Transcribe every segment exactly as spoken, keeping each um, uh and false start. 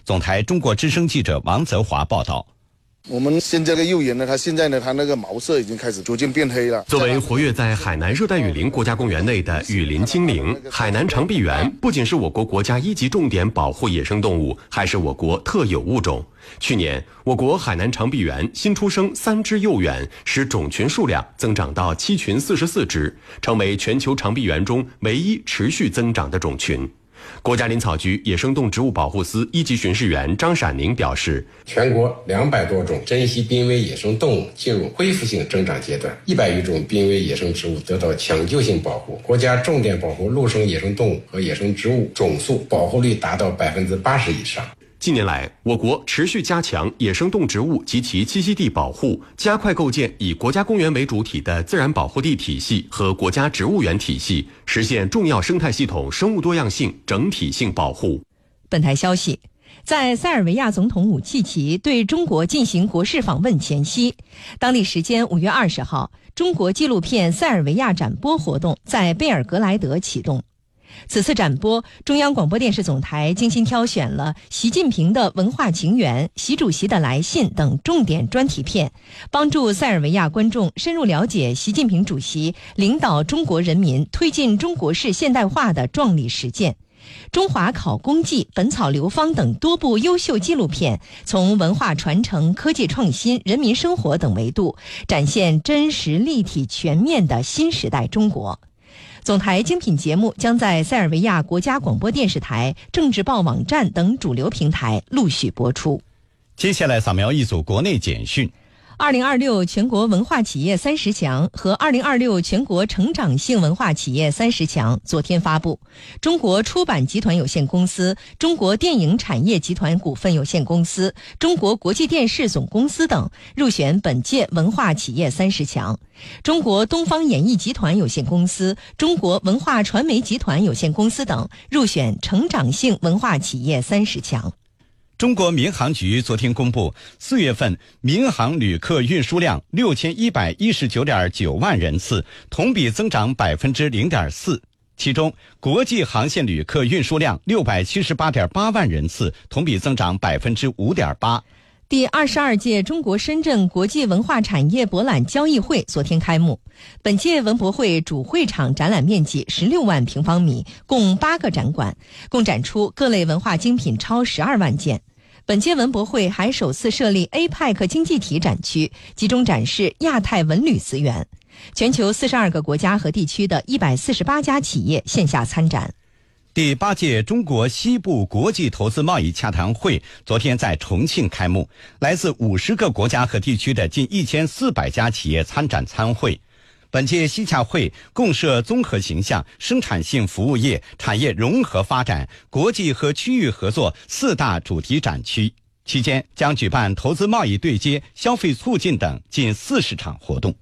总台中国之声记者王泽华报道。 我们现在的幼园呢，它现在呢，它那个毛色已经开始逐渐变黑了。 作为活跃在海南热带雨林国家公园内的雨林精灵，海南长臂猿不仅是我国国家一级重点保护野生动物，还是我国特有物种。去年，我国海南长臂猿新出生三只幼猿，使种群数量增长到七群四十四只，成为全球长臂猿中唯一持续增长的种群。国家林草局野生动植物保护司一级巡视员张闪宁表示， 全国两百多种珍稀濒危野生动物进入恢复性增长阶段，一百余种濒危野生植物得到抢救性保护，国家重点保护陆生野生动物和野生植物总数保护率达到百分之八十以上。 近年来，我国持续加强野生动植物及其栖息地保护，加快构建以国家公园为主体的自然保护地体系和国家植物园体系，实现重要生态系统生物多样性整体性保护。 本台消息，在塞尔维亚总统武契奇对中国进行国事访问前夕，当地时间五月二十号，中国纪录片塞尔维亚展播活动在贝尔格莱德启动。此次展播，中央广播电视总台精心挑选了习近平的文化情缘、习主席的来信等重点专题片，帮助塞尔维亚观众深入了解习近平主席领导中国人民推进中国式现代化的壮丽实践。中华考工记、本草流芳等多部优秀纪录片，从文化传承、科技创新、人民生活等维度，展现真实、立体、全面的新时代中国。总台精品节目将在塞尔维亚国家广播电视台、政治报网站等主流平台陆续播出。 接下来扫描一组国内简讯。 二零二六全国文化企业三十强和二零二六全国成长性文化企业三十强昨天发布，中国出版集团有限公司、中国电影产业集团股份有限公司、中国国际电视总公司等入选本届文化企业三十强。中国东方演艺集团有限公司、中国文化传媒集团有限公司等入选成长性文化企业三十强。 中国民航局昨天公布，四月份民航旅客运输量六千一百一十九点九万人次，同比增长百分之零点四。其中，国际航线旅客运输量六百七十八点八万人次，同比增长百分之五点八。 第二十二届中国深圳国际文化产业博览交易会昨天开幕。本届文博会主会场展览面积十六万平方米，共八个展馆，共展出各类文化精品超十二万件。本届文博会还首次设立 A P E C 经济体展区，集中展示亚太文旅资源。全球四十二个国家和地区的一百四十八家企业线下参展。 第八届中国西部国际投资贸易洽谈会昨天在重庆开幕，来自五十个国家和地区的近一千四百家企业参展参会。本届西洽会共设综合形象、生产性服务业、产业融合发展、国际和区域合作四大主题展区，期间将举办投资贸易对接、消费促进等近四十场活动。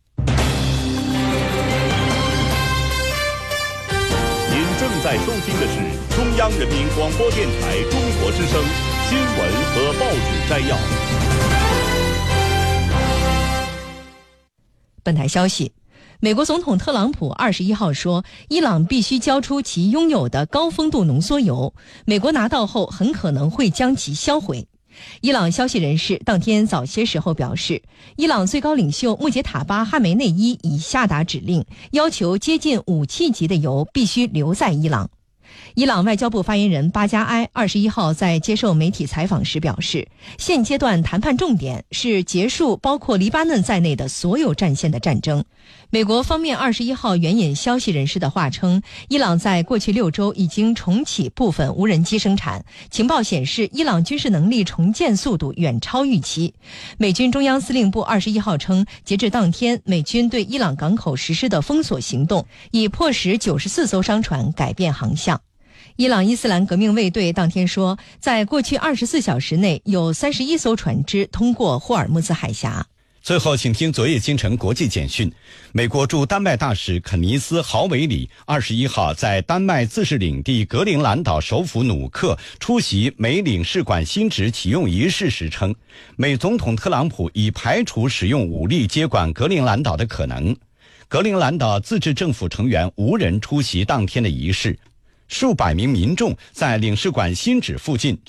您正在收听的是中央人民广播电台中国之声新闻和报纸摘要。 本台消息，美国总统特朗普二十一号说，伊朗必须交出其拥有的高丰度浓缩铀，美国拿到后很可能会将其销毁。伊朗消息人士当天早些时候表示，伊朗最高领袖穆杰塔巴·哈梅内伊已下达指令，要求接近武器级的铀必须留在伊朗。伊朗外交部发言人巴加埃二十一号在接受媒体采访时表示，现阶段谈判重点是结束包括黎巴嫩在内的所有战线的战争。美国方面二十一号援引消息人士的话称，伊朗在过去六周已经重启部分无人机生产，情报显示伊朗军事能力重建速度远超预期。美军中央司令部二十一号称，截至当天，美军对伊朗港口实施的封锁行动已迫使九十四艘商船改变航向。伊朗伊斯兰革命卫队当天说，在过去二十四小时内有三十一艘船只通过霍尔木兹海峡。 最后请听昨夜今晨国际简讯。美国驻丹麦大使肯尼斯·豪维里二十一号在丹麦自治领地格陵兰岛首府努克出席美领事馆新址启用仪式时称，美总统特朗普已排除使用武力接管格陵兰岛的可能。格陵兰岛自治政府成员无人出席当天的仪式，数百名民众在领事馆新址附近